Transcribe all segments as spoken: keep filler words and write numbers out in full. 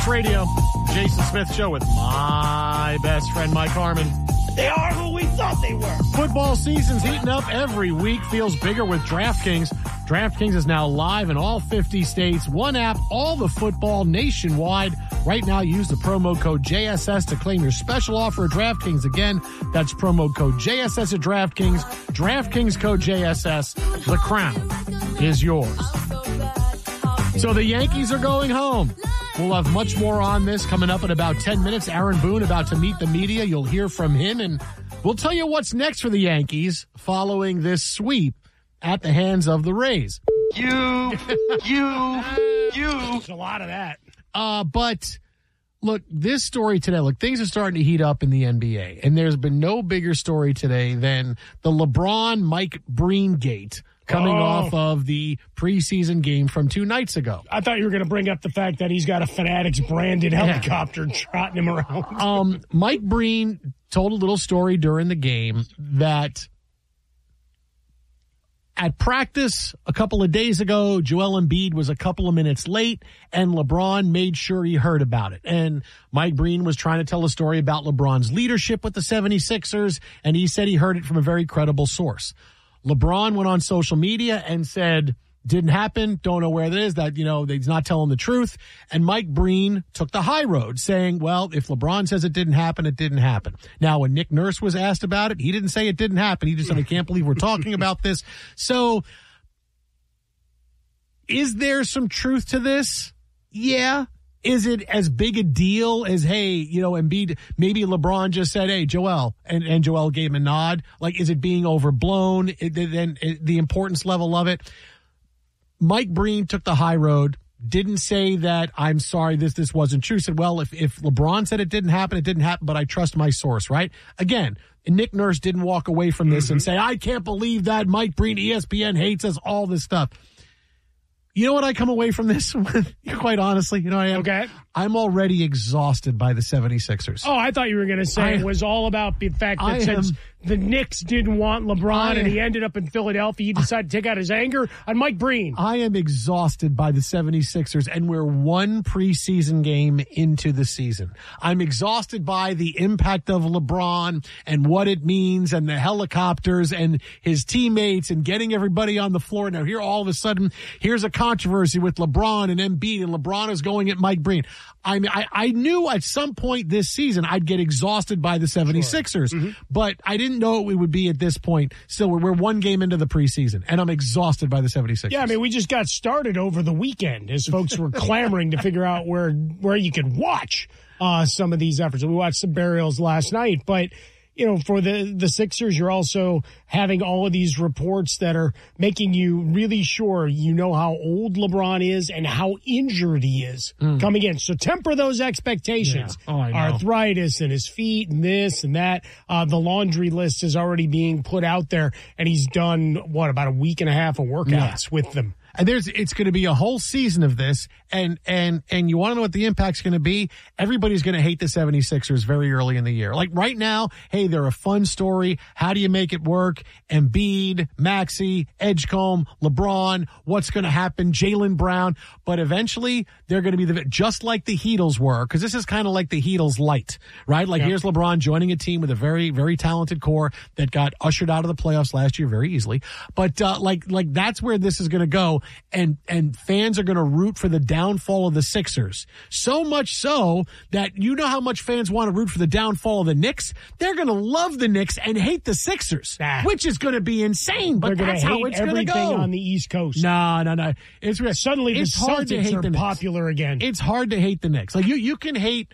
Radio, Jason Smith Show with my best friend Mike Harmon. They are who we thought they were. Football season's heating up. Every week feels bigger with DraftKings. DraftKings is now live in all fifty states. One app, all the football nationwide. Right now, use the promo code J S S to claim your special offer at DraftKings. Again, that's promo code J S S at DraftKings. DraftKings code J S S. The crown is yours. So the Yankees are going home. We'll have much more on this coming up in about ten minutes. Aaron Boone about to meet the media. You'll hear from him, and we'll tell you what's next for the Yankees following this sweep at the hands of the Rays. You, you, you. There's a lot of that. Uh, but, look, this story today, look, things are starting to heat up in the N B A, and there's been no bigger story today than the LeBron-Mike Breen gate coming oh. off of the preseason game from two nights ago. I thought you were going to bring up the fact that he's got a Fanatics-branded helicopter yeah. trotting him around. um, Mike Breen told a little story during the game that at practice a couple of days ago, Joel Embiid was a couple of minutes late, and LeBron made sure he heard about it. And Mike Breen was trying to tell a story about LeBron's leadership with the seventy-sixers, and he said he heard it from a very credible source. LeBron went on social media and said, didn't happen, don't know where that is, that, you know, he's not telling the truth. And Mike Breen took the high road, saying, well, if LeBron says it didn't happen, it didn't happen. Now, when Nick Nurse was asked about it, he didn't say it didn't happen. He just said, I can't believe we're talking about this. So, is there some truth to this? Yeah. Is it as big a deal as, hey, you know, Embiid, maybe LeBron just said, hey, Joel, and, and Joel gave him a nod? Like, is it being overblown? Then the importance level of it? Mike Breen took the high road, didn't say that, I'm sorry, this this wasn't true. Said, well, if, if LeBron said it didn't happen, it didn't happen, but I trust my source, right? Again, Nick Nurse didn't walk away from this mm-hmm. and say, I can't believe that Mike Breen, E S P N hates us, all this stuff. You know what I come away from this with? Quite honestly, you know what I am? Okay. I'm already exhausted by the seventy-sixers. Oh, I thought you were going to say I, it was all about the fact that I since am, the Knicks didn't want LeBron I, and he ended up in Philadelphia, he decided to take out his anger on Mike Breen. I am exhausted by the seventy-sixers, and we're one preseason game into the season. I'm exhausted by the impact of LeBron and what it means and the helicopters and his teammates and getting everybody on the floor. Now here all of a sudden, here's a controversy with LeBron and Embiid, and LeBron is going at Mike Breen. I mean, I, I knew at some point this season I'd get exhausted by the seventy-sixers, sure. mm-hmm. but I didn't know it would be at this point. Still, we're, we're one game into the preseason, and I'm exhausted by the seventy-sixers. Yeah, I mean, we just got started over the weekend as folks were clamoring to figure out where where you could watch uh, some of these efforts. We watched some burials last night, but you know, for the, the Sixers, you're also having all of these reports that are making you really sure you know how old LeBron is and how injured he is mm. coming in. So temper those expectations. Yeah. Oh, I know. Arthritis in his feet and this and that. Uh, the laundry list is already being put out there, and he's done, what, about a week and a half of workouts yeah. with them. And there's, it's going to be a whole season of this. And, and, and you want to know what the impact's going to be? Everybody's going to hate the seventy-sixers very early in the year. Like right now, hey, they're a fun story. How do you make it work? Embiid, Maxey, Edgecombe, LeBron, what's going to happen? Jaylen Brown. But eventually they're going to be the, just like the Heatles were, because this is kind of like the Heatles light, right? Like yep. here's LeBron joining a team with a very, very talented core that got ushered out of the playoffs last year very easily. But, uh, like, like that's where this is going to go. And, and fans are going to root for the downfall of the Sixers. So much so that you know how much fans want to root for the downfall of the Knicks? They're going to love the Knicks and hate the Sixers, ah. which is going to be insane. But They're that's hate how it's going to go. On the East Coast. No, no, no. It's Suddenly it's the hard Celtics to hate are the popular Knicks. again. It's hard to hate the Knicks. Like you, you can hate,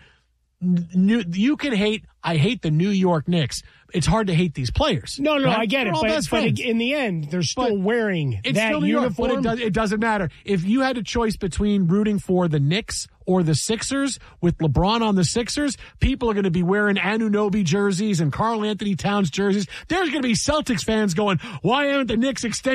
you can hate, I hate the New York Knicks. It's hard to hate these players. No, no, right? I get They're it. But, but in the end, they're still but wearing it's that still New uniform. York, but it, does, it doesn't matter. If you had a choice between rooting for the Knicks or the Sixers with LeBron on the Sixers, people are going to be wearing Anunoby jerseys and Karl Anthony Towns jerseys. There's going to be Celtics fans going, why aren't the Knicks extending